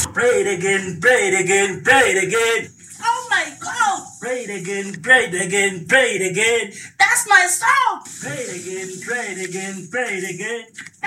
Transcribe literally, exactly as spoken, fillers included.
Pray it again, pray it again, pray it again. Oh my God! Pray it again, pray it again, pray it again. That's my song! Pray it again, pray it again, pray it again.